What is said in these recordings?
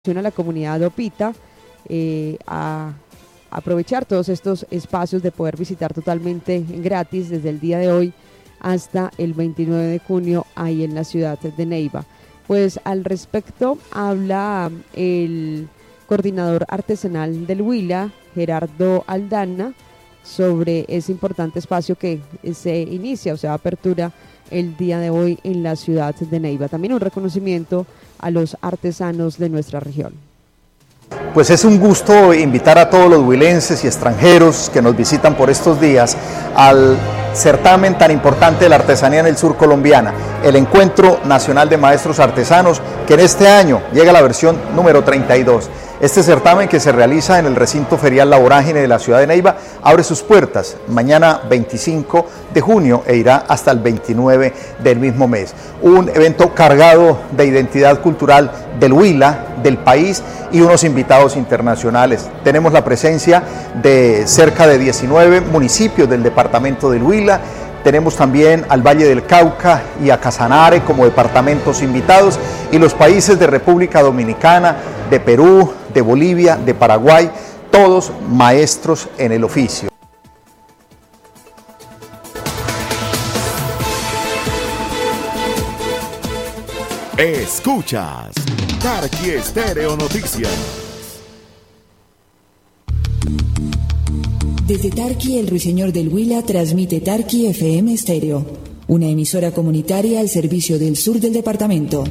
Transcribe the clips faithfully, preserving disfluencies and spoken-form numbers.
a la comunidad Opita eh, a aprovechar todos estos espacios de poder visitar totalmente gratis desde el día de hoy hasta el veintinueve de junio ahí en la ciudad de Neiva. Pues al respecto habla el coordinador artesanal del Huila, Gerardo Aldana, sobre ese importante espacio que se inicia o se apertura el día de hoy en la ciudad de Neiva. También un reconocimiento a los artesanos de nuestra región. Pues es un gusto invitar a todos los huilenses y extranjeros que nos visitan por estos días al certamen tan importante de la artesanía en el sur colombiana, el Encuentro Nacional de Maestros Artesanos, que en este año llega a la versión número treinta y dos. Este certamen, que se realiza en el recinto ferial La Vorágine de la ciudad de Neiva, abre sus puertas mañana veinticinco de junio e irá hasta el veintinueve del mismo mes. Un evento cargado de identidad cultural del Huila, del país, y unos invitados internacionales. Tenemos la presencia de cerca de diecinueve municipios del departamento del Huila. Tenemos también al Valle del Cauca y a Casanare como departamentos invitados, y los países de República Dominicana, de Perú, de Bolivia, de Paraguay, todos maestros en el oficio. Escuchas Tarqui Estéreo Noticias. Desde Tarqui, el ruiseñor del Huila transmite Tarqui F M Estéreo, una emisora comunitaria al servicio del sur del departamento.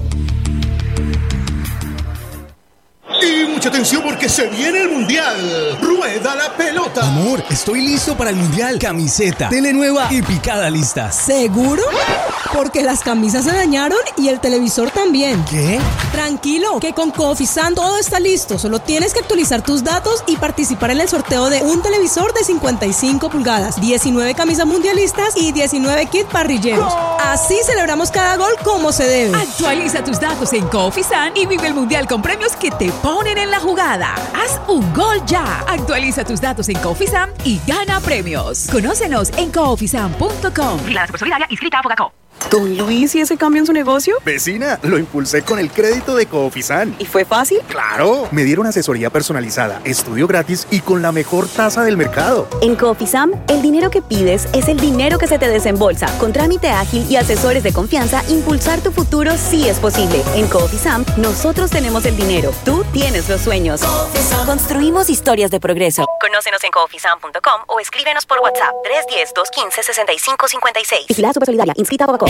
Y mucha atención porque se viene el Mundial. ¡Rueda la pelota! Amor, estoy listo para el Mundial. Camiseta, tele nueva y picada lista. ¿Seguro? Porque las camisas se dañaron y el televisor también. ¿Qué? Tranquilo, que con Cofisan todo está listo. Solo tienes que actualizar tus datos y participar en el sorteo de un televisor de cincuenta y cinco pulgadas, diecinueve camisas mundialistas y diecinueve kits parrilleros. Así celebramos cada gol como se debe. Actualiza tus datos en Cofisan y vive el Mundial con premios que te ponen en la jugada. Haz un gol ya. Actualiza tus datos en Cofisan y gana premios. Conócenos en cofisan punto com. Vigilada Supersolidaria, inscrita a Fogacop. Don Luis, ¿y ese cambio en su negocio? Vecina, lo impulsé con el crédito de Cofisan. ¿Y fue fácil? ¡Claro! Me dieron asesoría personalizada, estudio gratis y con la mejor tasa del mercado. En Cofisan, el dinero que pides es el dinero que se te desembolsa. Con trámite ágil y asesores de confianza, impulsar tu futuro sí es posible. En Cofisan, nosotros tenemos el dinero. Tú tienes los sueños. Cofisan. Construimos historias de progreso. Conócenos en cofisan punto com o escríbenos por WhatsApp tres uno cero, dos uno cero, seis cinco cinco seis. Vigilada Supersolidaria, inscrita a Fogacop.